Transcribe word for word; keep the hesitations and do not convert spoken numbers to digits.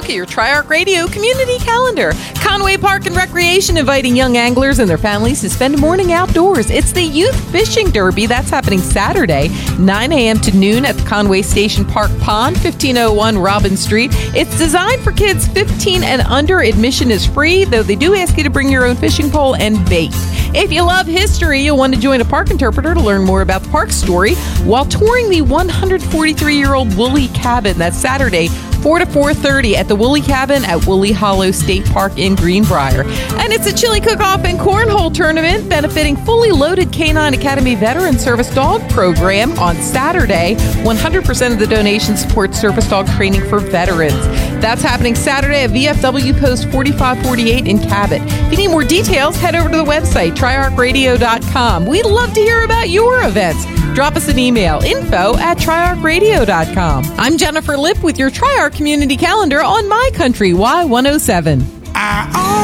look at your Tri-Arc Radio community calendar. Conway Park and Recreation inviting young anglers and their families to spend a morning outdoors. It's the Youth Fishing Derby. That's happening Saturday, nine a.m. to noon at the Conway Station Park Pond, fifteen oh one Robin Street. It's designed for kids fifteen and under. Admission is free, though they do ask you to bring your own fishing pole and bait. If you love history, you'll want to join a park interpreter to learn more about the park story while touring the one hundred forty-three-year-old Woolly Cabin. That's Saturday, four to four thirty at the Woolly Cabin at Woolly Hollow State Park in Greenbrier. And it's a chili cook-off and cornhole tournament benefiting Fully Loaded Canine Academy Veteran Service Dog Program on Saturday. one hundred percent of the donation supports service dog training for veterans. That's happening Saturday at V F W Post forty-five forty-eight in Cabot. If you need more details, head over to the website, tri arc radio dot com. We'd love to hear about your events. Drop us an email, info at tri arc radio dot com. I'm Jennifer Lipp with your Tri-Arc Community Calendar on My Country Y one oh seven. I